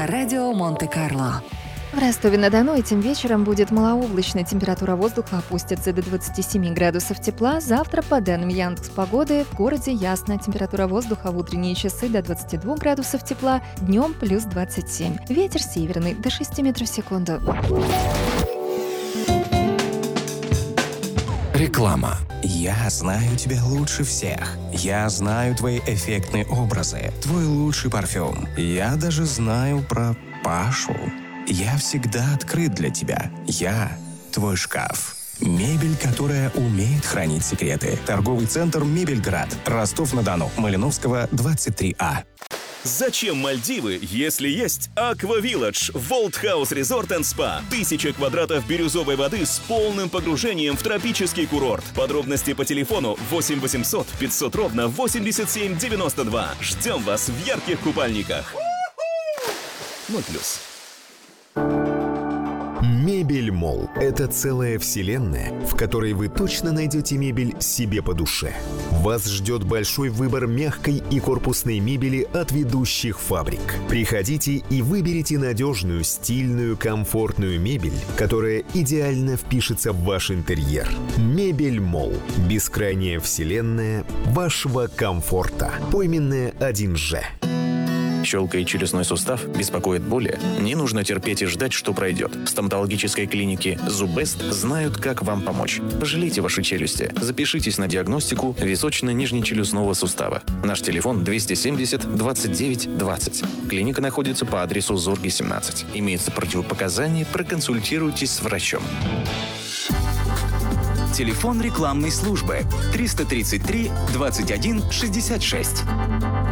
радио Монте-Карло. В Ростове-на-Дону этим вечером будет малооблачно. Температура воздуха опустится до 27 градусов тепла. Завтра, по данным Яндекс.Погоды, в городе ясно. Температура воздуха в утренние часы до 22 градусов тепла, днем плюс 27. Ветер северный до 6 метров в секунду. Реклама. Я знаю тебя лучше всех. Я знаю твои эффектные образы, твой лучший парфюм. Я даже знаю про Пашу. Я всегда открыт для тебя. Я твой шкаф. Мебель, которая умеет хранить секреты. Торговый центр «Мебельград». Ростов-на-Дону. Малиновского, 23А. Зачем Мальдивы, если есть Aqua Village, World House Resort and Spa? 1000 квадратов бирюзовой воды с полным погружением в тропический курорт. Подробности по телефону 8 800 500 ровно 87 92. Ждем вас в ярких купальниках. 0+. Мебель Молл – это целая вселенная, в которой вы точно найдете мебель себе по душе. Вас ждет большой выбор мягкой и корпусной мебели от ведущих фабрик. Приходите и выберите надежную, стильную, комфортную мебель, которая идеально впишется в ваш интерьер. Мебель Молл – бескрайняя вселенная вашего комфорта. Пойменная 1Ж. Щелкает челюстной сустав, беспокоит боли? Не нужно терпеть и ждать, что пройдет. В стоматологической клинике Зубест знают, как вам помочь. Пожалейте ваши челюсти. Запишитесь на диагностику височно-нижнечелюстного сустава. Наш телефон 270 29 20. Клиника находится по адресу Зорги, 17. Имеются противопоказания, проконсультируйтесь с врачом. Телефон рекламной службы 333 21 66.